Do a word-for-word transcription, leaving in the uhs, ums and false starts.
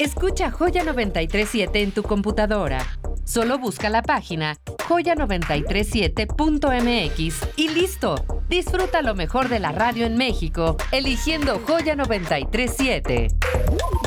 Escucha Joya noventa y tres punto siete en tu computadora. Solo busca la página joya noventa y tres siete punto m x y listo. Disfruta lo mejor de la radio en México, eligiendo Joya noventa y tres punto siete.